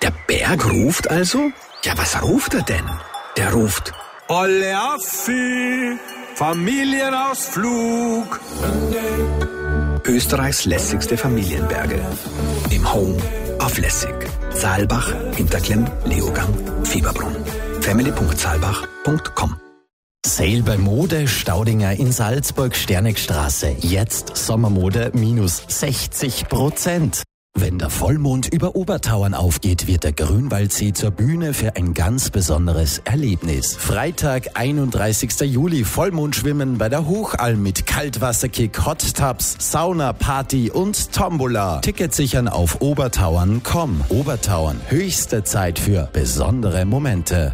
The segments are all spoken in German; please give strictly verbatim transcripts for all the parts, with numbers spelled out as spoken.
Der Berg ruft also? Ja, was ruft er denn? Der ruft: Olle Affi, Familienausflug. Österreichs lässigste Familienberge. Im Home auf Lässig. Saalbach, Hinterklemm, Leogang, Fieberbrunn. family punkt saalbach punkt com. Sale bei Mode Staudinger in Salzburg, Sternegstraße. Jetzt Sommermode minus sechzig Prozent. Wenn der Vollmond über Obertauern aufgeht, wird der Grünwaldsee zur Bühne für ein ganz besonderes Erlebnis. Freitag, einunddreißigster Juli, Vollmondschwimmen bei der Hochalm mit Kaltwasserkick, Hot Tubs, Sauna, Party und Tombola. Tickets sichern auf obertauern punkt com. Obertauern, höchste Zeit für besondere Momente.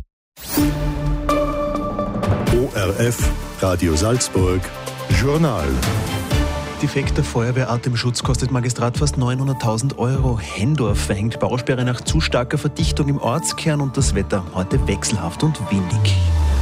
O R F, Radio Salzburg, Journal. Defekter Feuerwehratemschutz kostet Magistrat fast neunhunderttausend Euro. Hendorf verhängt Bausperre nach zu starker Verdichtung im Ortskern und das Wetter heute wechselhaft und windig.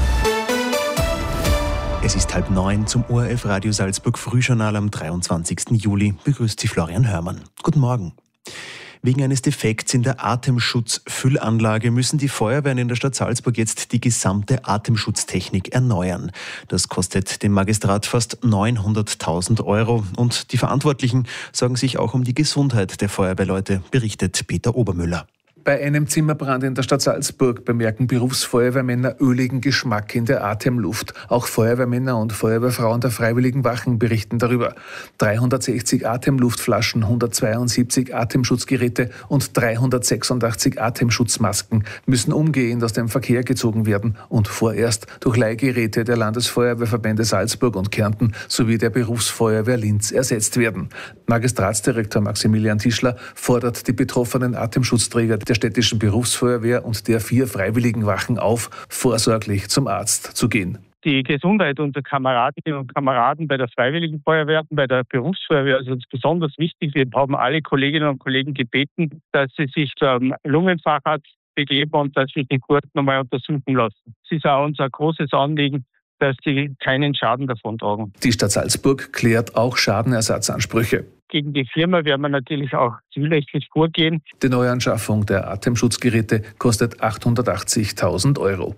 Es ist halb neun zum O R F Radio Salzburg Frühjournal am dreiundzwanzigsten Juli. Begrüßt Sie Florian Hörmann. Guten Morgen. Wegen eines Defekts in der Atemschutzfüllanlage müssen die Feuerwehren in der Stadt Salzburg jetzt die gesamte Atemschutztechnik erneuern. Das kostet dem Magistrat fast neunhunderttausend Euro. Und die Verantwortlichen sorgen sich auch um die Gesundheit der Feuerwehrleute, berichtet Peter Obermüller. Bei einem Zimmerbrand in der Stadt Salzburg bemerken Berufsfeuerwehrmänner öligen Geschmack in der Atemluft. Auch Feuerwehrmänner und Feuerwehrfrauen der Freiwilligen Wachen berichten darüber. dreihundertsechzig Atemluftflaschen, hundertzweiundsiebzig Atemschutzgeräte und dreihundertsechsundachtzig Atemschutzmasken müssen umgehend aus dem Verkehr gezogen werden und vorerst durch Leihgeräte der Landesfeuerwehrverbände Salzburg und Kärnten sowie der Berufsfeuerwehr Linz ersetzt werden. Magistratsdirektor Maximilian Tischler fordert die betroffenen Atemschutzträger der städtischen Berufsfeuerwehr und der vier Freiwilligen Wachen auf, vorsorglich zum Arzt zu gehen. Die Gesundheit unserer Kameradinnen und Kameraden bei der Freiwilligen Feuerwehr, bei der Berufsfeuerwehr ist uns besonders wichtig. Wir haben alle Kolleginnen und Kollegen gebeten, dass sie sich zum Lungenfacharzt begeben und dass sie den Gurt nochmal untersuchen lassen. Es ist auch unser großes Anliegen, dass sie keinen Schaden davontragen. Die Stadt Salzburg klärt auch Schadenersatzansprüche. Gegen die Firma werden wir natürlich auch zivilrechtlich vorgehen. Die Neuanschaffung der Atemschutzgeräte kostet achthundertachtzigtausend Euro.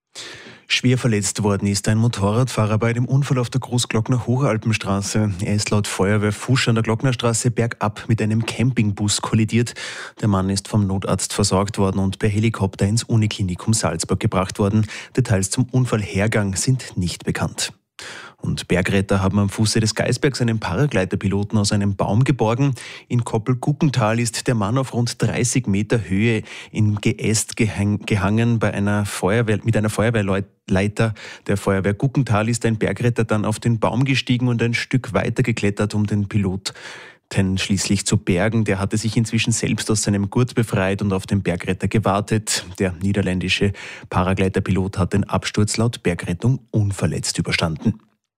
Schwer verletzt worden ist ein Motorradfahrer bei dem Unfall auf der Großglockner Hochalpenstraße. Er ist laut Feuerwehr Fusch an der Glocknerstraße bergab mit einem Campingbus kollidiert. Der Mann ist vom Notarzt versorgt worden und per Helikopter ins Uniklinikum Salzburg gebracht worden. Details zum Unfallhergang sind nicht bekannt. Und Bergretter haben am Fuße des Geisbergs einen Paragleiterpiloten aus einem Baum geborgen. In Koppel-Guggental ist der Mann auf rund dreißig Meter Höhe im Geäst gehang, gehangen bei einer Feuerwehr, mit einer Feuerwehrleiter der Feuerwehr Guggental ist ein Bergretter dann auf den Baum gestiegen und ein Stück weiter geklettert, um den Piloten schließlich zu bergen. Der hatte sich inzwischen selbst aus seinem Gurt befreit und auf den Bergretter gewartet. Der niederländische Paragleiterpilot hat den Absturz laut Bergrettung unverletzt überstanden.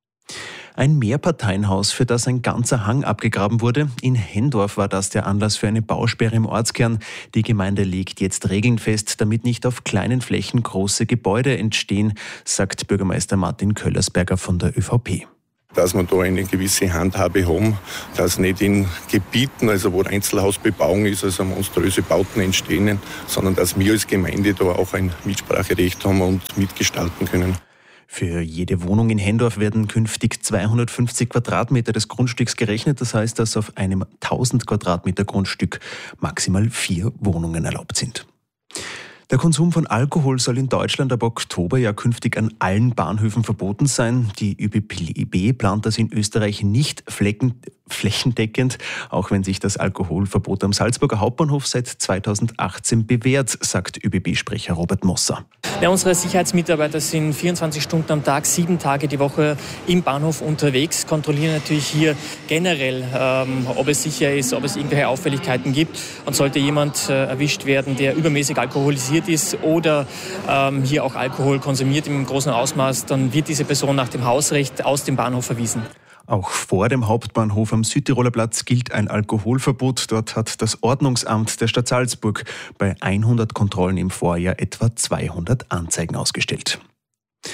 Ein Mehrparteienhaus, für das ein ganzer Hang abgegraben wurde. In Hendorf war das der Anlass für eine Bausperre im Ortskern. Die Gemeinde legt jetzt Regeln fest, damit nicht auf kleinen Flächen große Gebäude entstehen, sagt Bürgermeister Martin Köllersberger von der ÖVP. Dass wir da eine gewisse Handhabe haben, dass nicht in Gebieten, also wo Einzelhausbebauung ist, also monströse Bauten entstehen, sondern dass wir als Gemeinde da auch ein Mitspracherecht haben und mitgestalten können. Für jede Wohnung in Hendorf werden künftig zweihundertfünfzig Quadratmeter des Grundstücks gerechnet. Das heißt, dass auf einem tausend Quadratmeter Grundstück maximal vier Wohnungen erlaubt sind. Der Konsum von Alkohol soll in Deutschland ab Oktober ja künftig an allen Bahnhöfen verboten sein. Die ÖBB plant das in Österreich nicht flecken, flächendeckend, auch wenn sich das Alkoholverbot am Salzburger Hauptbahnhof seit zweitausendachtzehn bewährt, sagt ÖBB-Sprecher Robert Mosser. Ja, unsere Sicherheitsmitarbeiter sind vierundzwanzig Stunden am Tag, sieben Tage die Woche im Bahnhof unterwegs, kontrollieren natürlich hier generell, ähm, ob es sicher ist, ob es irgendwelche Auffälligkeiten gibt. Und sollte jemand äh, erwischt werden, der übermäßig alkoholisiert ist oder ähm, hier auch Alkohol konsumiert im großen Ausmaß, dann wird diese Person nach dem Hausrecht aus dem Bahnhof verwiesen. Auch vor dem Hauptbahnhof am Südtiroler Platz gilt ein Alkoholverbot. Dort hat das Ordnungsamt der Stadt Salzburg bei hundert Kontrollen im Vorjahr etwa zweihundert Anzeigen ausgestellt.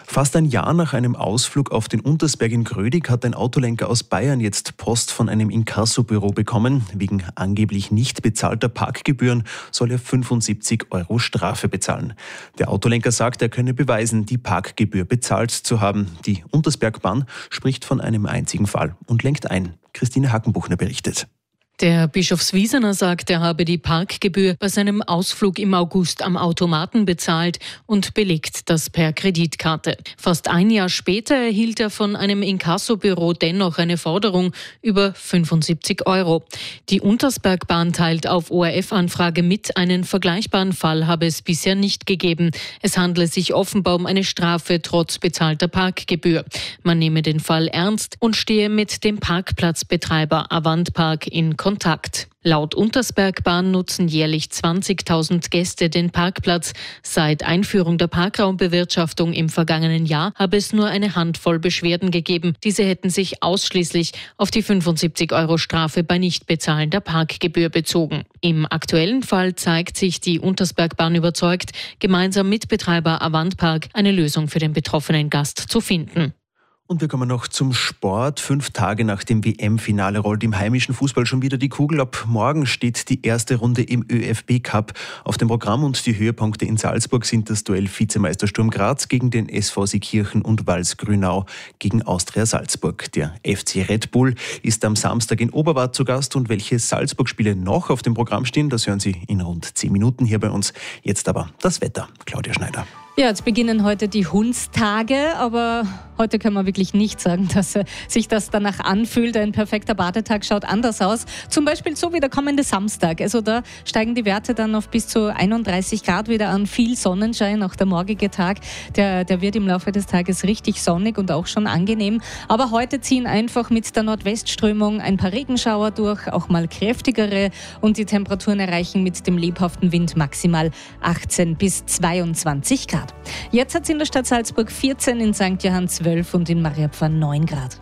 Fast ein Jahr nach einem Ausflug auf den Untersberg in Grödig hat ein Autolenker aus Bayern jetzt Post von einem Inkassobüro bekommen. Wegen angeblich nicht bezahlter Parkgebühren soll er fünfundsiebzig Euro Strafe bezahlen. Der Autolenker sagt, er könne beweisen, die Parkgebühr bezahlt zu haben. Die Untersbergbahn spricht von einem einzigen Fall und lenkt ein. Christine Hackenbuchner berichtet. Der Bischofswiesener sagt, er habe die Parkgebühr bei seinem Ausflug im August am Automaten bezahlt und belegt das per Kreditkarte. Fast ein Jahr später erhielt er von einem Inkassobüro dennoch eine Forderung über fünfundsiebzig Euro. Die Untersbergbahn teilt auf O R F-Anfrage mit, einen vergleichbaren Fall habe es bisher nicht gegeben. Es handle sich offenbar um eine Strafe trotz bezahlter Parkgebühr. Man nehme den Fall ernst und stehe mit dem Parkplatzbetreiber Avantpark in Kontakt. Kontakt. Laut Untersbergbahn nutzen jährlich zwanzigtausend Gäste den Parkplatz. Seit Einführung der Parkraumbewirtschaftung im vergangenen Jahr habe es nur eine Handvoll Beschwerden gegeben. Diese hätten sich ausschließlich auf die fünfundsiebzig Euro Strafe bei Nichtbezahlen der Parkgebühr bezogen. Im aktuellen Fall zeigt sich die Untersbergbahn überzeugt, gemeinsam mit Betreiber Avantpark eine Lösung für den betroffenen Gast zu finden. Und wir kommen noch zum Sport. Fünf Tage nach dem W M-Finale rollt im heimischen Fußball schon wieder die Kugel ab. Morgen steht die erste Runde im ÖFB-Cup auf dem Programm und die Höhepunkte in Salzburg sind das Duell Vizemeister Sturm Graz gegen den S V Seekirchen und Vals Grünau gegen Austria Salzburg. Der F C Red Bull ist am Samstag in Oberwart zu Gast und welche Salzburg-Spiele noch auf dem Programm stehen, das hören Sie in rund zehn Minuten hier bei uns. Jetzt aber das Wetter. Claudia Schneider. Ja, jetzt beginnen heute die Hundstage, aber heute kann man wirklich nicht sagen, dass sich das danach anfühlt. Ein perfekter Badetag schaut anders aus. Zum Beispiel so wie der kommende Samstag. Also da steigen die Werte dann auf bis zu einunddreißig Grad wieder an. Viel Sonnenschein, auch der morgige Tag, der, der wird im Laufe des Tages richtig sonnig und auch schon angenehm. Aber heute ziehen einfach mit der Nordwestströmung ein paar Regenschauer durch, auch mal kräftigere. Und die Temperaturen erreichen mit dem lebhaften Wind maximal achtzehn bis zweiundzwanzig Grad. Jetzt hat es in der Stadt Salzburg vierzehn, in Sankt Johann zwölf und in Mariapfarr neun Grad.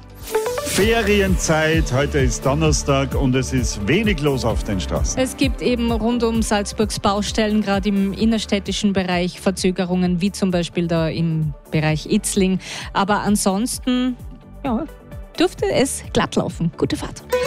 Ferienzeit, heute ist Donnerstag und es ist wenig los auf den Straßen. Es gibt eben rund um Salzburgs Baustellen, gerade im innerstädtischen Bereich, Verzögerungen, wie zum Beispiel da im Bereich Itzling. Aber ansonsten ja, dürfte es glatt laufen. Gute Fahrt.